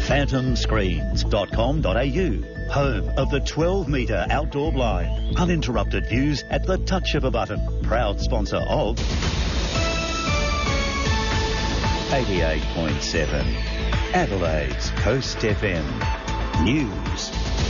phantomscreens.com.au, home of the 12-metre outdoor blind. Uninterrupted views at the touch of a button. Proud sponsor of 88.7 Adelaide's Coast FM News.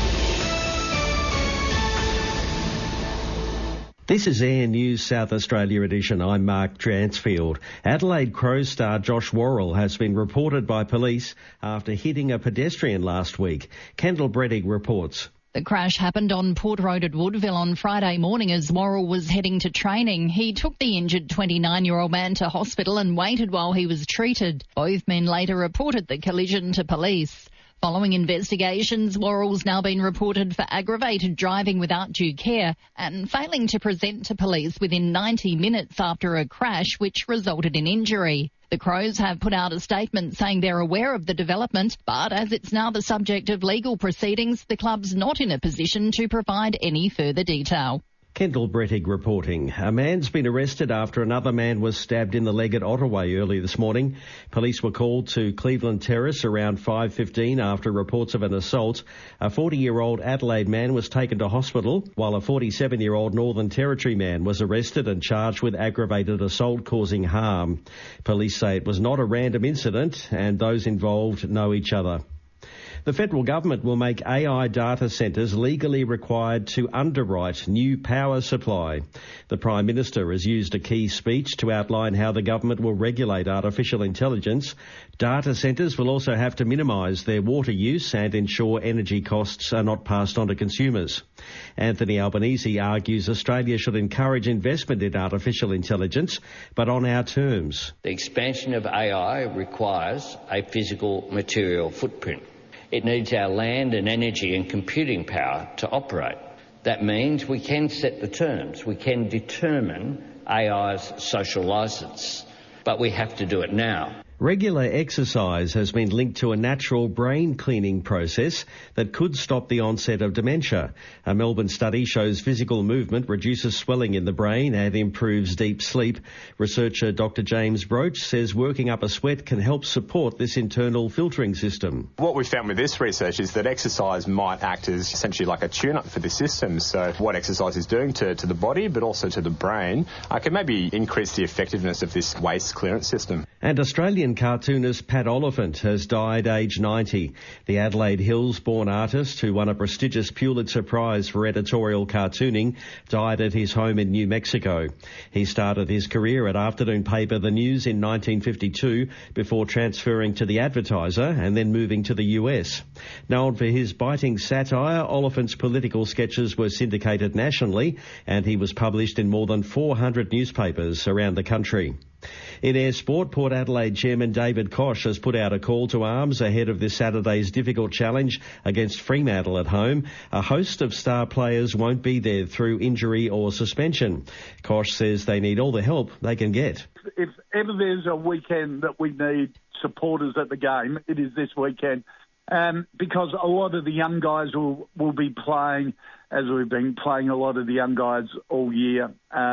This is Air News South Australia edition. I'm Mark Dransfield. Adelaide Crows star Josh Worrell has been reported by police after hitting a pedestrian last week. Kendall Brettig reports. The crash happened on Port Road at Woodville on Friday morning as Worrell was heading to training. He took the injured 29-year-old man to hospital and waited while he was treated. Both men later reported the collision to police. Following investigations, Worrell's now been reported for aggravated driving without due care and failing to present to police within 90 minutes after a crash which resulted in injury. The Crows have put out a statement saying they're aware of the development, but as it's now the subject of legal proceedings, the club's not in a position to provide any further detail. Kendall Brettig reporting. A man's been arrested after another man was stabbed in the leg at Ottaway early this morning. Police were called to Cleveland Terrace around 5:15 after reports of an assault. A 40-year-old Adelaide man was taken to hospital, while a 47-year-old Northern Territory man was arrested and charged with aggravated assault causing harm. Police say it was not a random incident and those involved know each other. The federal government will make AI data centres legally required to underwrite new power supply. The Prime Minister has used a key speech to outline how the government will regulate artificial intelligence. Data centres will also have to minimise their water use and ensure energy costs are not passed on to consumers. Anthony Albanese argues Australia should encourage investment in artificial intelligence, but on our terms. The expansion of AI requires a physical material footprint. It needs our land and energy and computing power to operate. That means we can set the terms. We can determine AI's social licence, but we have to do it now. Regular exercise has been linked to a natural brain cleaning process that could stop the onset of dementia. A Melbourne study shows physical movement reduces swelling in the brain and improves deep sleep. Researcher Dr. James Broach says working up a sweat can help support this internal filtering system. What we found with this research is that exercise might act as essentially like a tune-up for the system. So what exercise is doing to the body but also to the brain can maybe increase the effectiveness of this waste clearance system. And Australian cartoonist Pat Oliphant has died aged 90. The Adelaide Hills-born artist, who won a prestigious Pulitzer Prize for editorial cartooning, died at his home in New Mexico. He started his career at afternoon paper The News in 1952 before transferring to The Advertiser and then moving to the US. Known for his biting satire, Oliphant's political sketches were syndicated nationally and he was published in more than 400 newspapers around the country. In air sport, Port Adelaide chairman David Koch has put out a call to arms ahead of this Saturday's difficult challenge against Fremantle at home. A host of star players won't be there through injury or suspension. Koch says they need all the help they can get. If ever there's a weekend that we need supporters at the game, it is this weekend. Because a lot of the young guys will be playing, as we've been playing a lot of the young guys all year.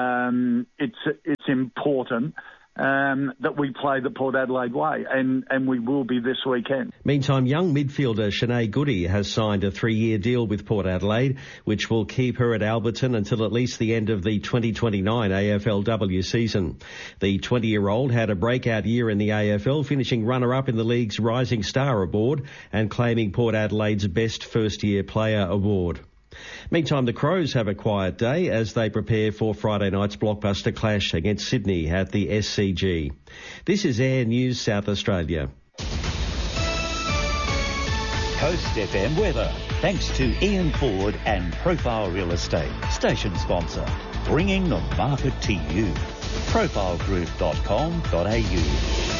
It's important that we play the Port Adelaide way, and we will be this weekend. Meantime, young midfielder Sinead Goody has signed a 3-year deal with Port Adelaide, which will keep her at Alberton until at least the end of the 2029 AFLW season. The 20-year-old had a breakout year in the AFL, finishing runner-up in the league's Rising Star Award and claiming Port Adelaide's Best First-Year Player Award. Meantime, the Crows have a quiet day as they prepare for Friday night's blockbuster clash against Sydney at the SCG. This is Air News South Australia. Coast FM weather, thanks to Ian Ford and Profile Real Estate, station sponsor, bringing the market to you. profilegroup.com.au.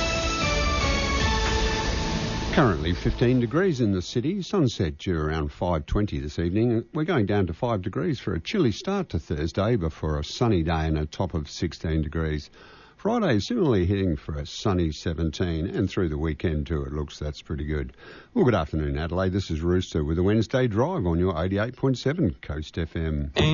Currently 15 degrees in the city. Sunset due around 5:20 this evening. We're going down to 5 degrees for a chilly start to Thursday before a sunny day and a top of 16 degrees. Friday is similarly hitting for a sunny 17, and through the weekend too it looks that's pretty good. Well, good afternoon Adelaide. This is Rooster with a Wednesday Drive on your 88.7 Coast FM.